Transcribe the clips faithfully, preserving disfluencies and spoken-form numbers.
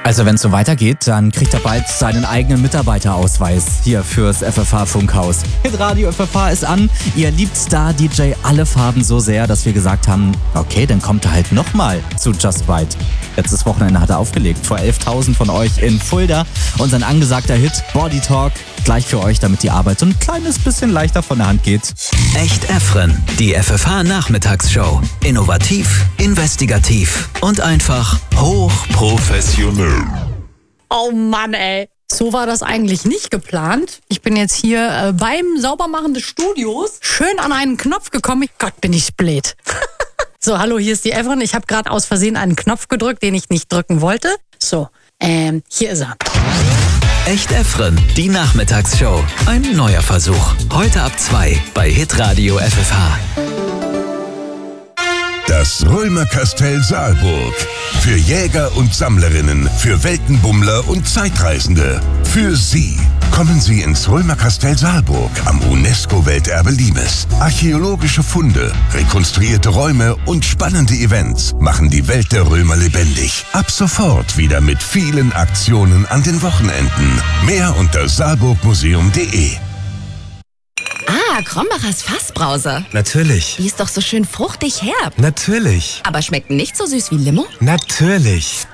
Also wenn es so weitergeht, dann kriegt er bald seinen eigenen Mitarbeiterausweis hier fürs F F H-Funkhaus. Hitradio F F H ist an. Ihr liebt Star-D J Alle Farben so sehr, dass wir gesagt haben, okay, dann kommt er halt nochmal zu Just Right. Letztes Wochenende hat er aufgelegt vor elftausend von euch in Fulda. Und sein angesagter Hit Body Talk gleich für euch, damit die Arbeit so ein kleines bisschen leichter von der Hand geht. Echt Efren, die F F H-Nachmittagsshow. Innovativ, investigativ und einfach hochprofessionell. Oh Mann, ey. So war das eigentlich nicht geplant. Ich bin jetzt hier äh, beim Saubermachen des Studios schön an einen Knopf gekommen. Gott, bin ich blöd. So, hallo, hier ist die Efren. Ich habe gerade aus Versehen einen Knopf gedrückt, den ich nicht drücken wollte. So, ähm, hier ist er. Echt Efren, die Nachmittagsshow. Ein neuer Versuch. Heute ab zwei bei Hitradio F F H. Das Römerkastell Saalburg. Für Jäger und Sammlerinnen, für Weltenbummler und Zeitreisende. Für Sie. Kommen Sie ins Römerkastell Saalburg am UNESCO-Welterbe Limes. Archäologische Funde, rekonstruierte Räume und spannende Events machen die Welt der Römer lebendig. Ab sofort wieder mit vielen Aktionen an den Wochenenden. Mehr unter saalburgmuseum punkt de. Ah, Krombachers Fassbrause. Natürlich. Die ist doch so schön fruchtig herb. Natürlich. Aber schmeckt nicht so süß wie Limo? Natürlich.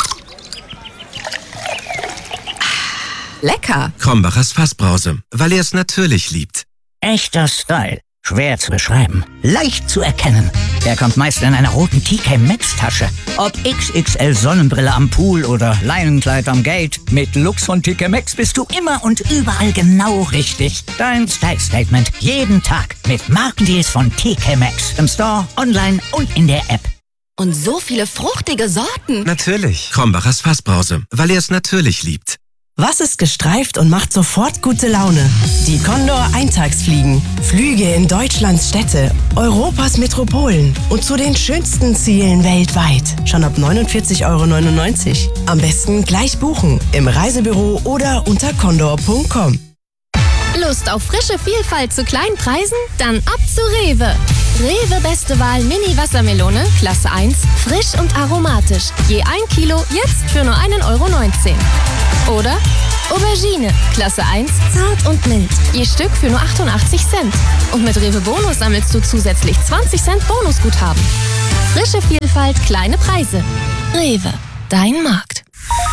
Lecker. Krombachers Fassbrause, weil er es natürlich liebt. Echter Style. Schwer zu beschreiben. Leicht zu erkennen. Er kommt meist in einer roten T K Maxx Tasche. Ob X X L Sonnenbrille am Pool oder Leinenkleid am Gate. Mit Lux von T K Maxx bist du immer und überall genau richtig. Dein Style Statement jeden Tag mit Markendeals von T K Maxx. Im Store, online und in der App. Und so viele fruchtige Sorten. Natürlich. Krombachers Fassbrause, weil er es natürlich liebt. Was ist gestreift und macht sofort gute Laune? Die Condor Eintagsfliegen. Flüge in Deutschlands Städte, Europas Metropolen und zu den schönsten Zielen weltweit. Schon ab neunundvierzig Euro neunundneunzig. Am besten gleich buchen im Reisebüro oder unter condor punkt com. Lust auf frische Vielfalt zu kleinen Preisen? Dann ab zu Rewe. Rewe Beste Wahl Mini Wassermelone, Klasse eins, frisch und aromatisch. Je ein Kilo, jetzt für nur einen Euro neunzehn. Oder Aubergine, Klasse eins, zart und mild. Je Stück für nur achtundachtzig Cent. Und mit Rewe Bonus sammelst du zusätzlich zwanzig Cent Bonusguthaben. Frische Vielfalt, kleine Preise. Rewe, dein Markt.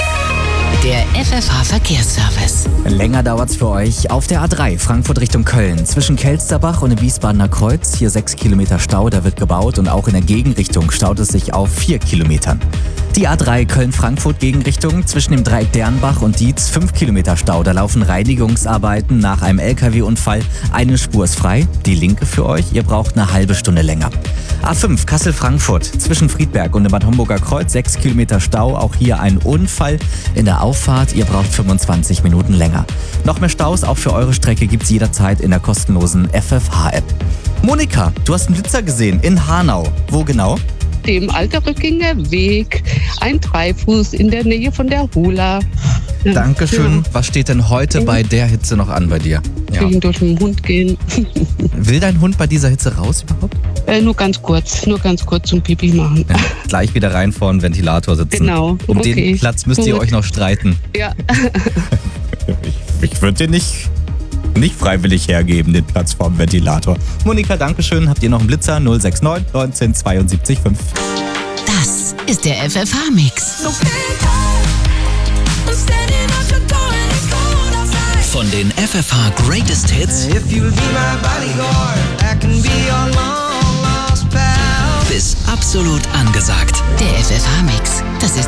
Der F F H-Verkehrsservice. Länger dauert's für euch auf der A drei Frankfurt Richtung Köln. Zwischen Kelsterbach und dem Wiesbadener Kreuz. Hier sechs Kilometer Stau, da wird gebaut. Und auch in der Gegenrichtung staut es sich auf vier Kilometern. Die A drei Köln-Frankfurt Gegenrichtung. Zwischen dem Dreieck Dernbach und Dietz fünf Kilometer Stau. Da laufen Reinigungsarbeiten nach einem L K W-Unfall. Eine Spur ist frei. Die linke für euch. Ihr braucht eine halbe Stunde länger. A fünf Kassel-Frankfurt. Zwischen Friedberg und dem Bad Homburger Kreuz. sechs Kilometer Stau. Auch hier ein Unfall in der Auffahrt. Ihr braucht fünfundzwanzig Minuten länger. Noch mehr Staus auch für eure Strecke gibt's jederzeit in der kostenlosen F F H-App. Monika, du hast einen Blitzer gesehen in Hanau. Wo genau? Dem Alterrückinger Weg, ein Dreifuß in der Nähe von der Hula. Ja. Dankeschön. Ja. Was steht denn heute bei der Hitze noch an bei dir? Ja. Durch den Hund gehen. Will dein Hund bei dieser Hitze raus überhaupt? Äh, nur ganz kurz, nur ganz kurz zum Pipi machen. Ja, gleich wieder rein vor den Ventilator sitzen. Genau. Um okay. den Platz müsst ihr Gut. euch noch streiten. Ja. ich ich würde den nicht, nicht freiwillig hergeben, den Platz vorm Ventilator. Monika, Dankeschön. Habt ihr noch einen Blitzer? null sechs neun neunzehn zweiundsiebzig fünf. Das ist der F F H-Mix. Von den F F H Greatest Hits bis absolut angesagt. Der F F H-Mix. Das ist